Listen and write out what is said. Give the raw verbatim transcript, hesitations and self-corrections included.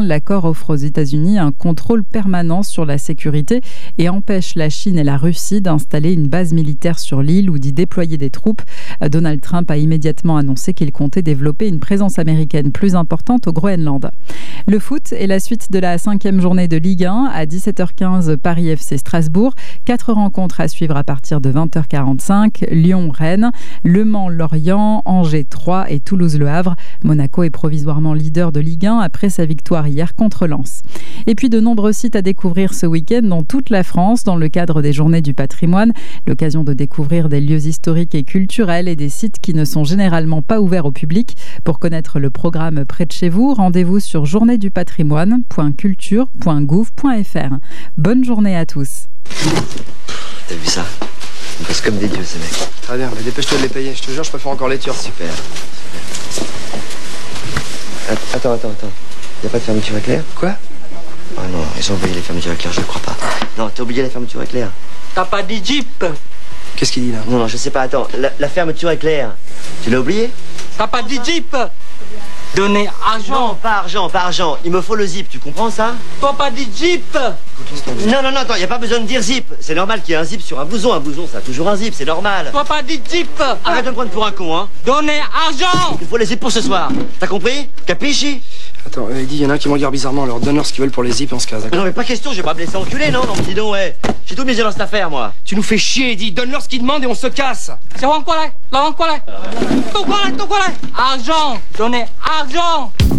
l'accord offre aux États-Unis un contrôle permanent sur la sécurité et empêche la Chine et la Russie d'installer une base militaire sur l'île ou d'y déployer des troupes. Donald Trump a immédiatement annoncé qu'il comptait développer une présence américaine plus importante au Groenland. Le foot est la suite de la cinquième journée de Ligue un. À dix-sept heures quinze, Paris F C Strasbourg. Quatre rencontres à suivre à partir de vingt heures quarante-cinq. Lyon-Rennes, Le Mans-Lorient, Angers-Troyes et Toulouse-Le Havre. Monaco est provisoirement leader de Ligue un après sa victoire hier contre Lens. Et puis de nombreux sites à découvrir ce week-end dans toute la France dans le cadre des Journées du patrimoine. L'occasion de découvrir des lieux historiques et culturels et des sites qui ne sont généralement pas ouverts au public. Pour connaître le programme près de chez vous, rendez-vous sur journée du patrimoine point culture point gouv point f r. Bonne journée à tous. T'as vu ça? On passe comme des dieux, ces mecs. Très bien, mais dépêche-toi de les payer. Je te jure, je préfère encore les Turcs. Super. Attends, attends, attends. Y'a pas de fermeture éclair? Quoi? Oh non, ils ont oublié les fermetures éclair, je ne crois pas. Non, t'as oublié la fermeture éclair. T'as pas dit Jeep? Qu'est-ce qu'il dit là? Non, non, je sais pas, attends. La, la fermeture éclair, tu l'as oublié? T'as pas dit Jeep? Donner argent. Non, pas argent, pas argent. Il me faut le zip, tu comprends ça? T'as pas dit Jeep? Non, non, non, attends, y a pas besoin de dire zip. C'est normal qu'il y ait un zip sur un blouson. Un blouson, ça a toujours un zip, c'est normal. T'as pas dit Jeep? Arrête de me prendre pour un con, hein. Donner argent. Il faut les zips pour ce soir. T'as compris? Capisci? Attends, euh, il dit, il y en a un qui me regarde bizarrement, alors donne-leur ce qu'ils veulent pour les zips, on se casse, d'accord? Non, mais pas question, je vais pas me laisser enculer, non? Non, mais dis donc, ouais. J'ai tout misé dans cette affaire, moi. Tu nous fais chier, Eddie, donne-leur ce qu'ils demandent et on se casse. C'est quoi, quoi, là? Quoi, là? Tout quoi, là? Tout quoi, là? Argent. Donner argent.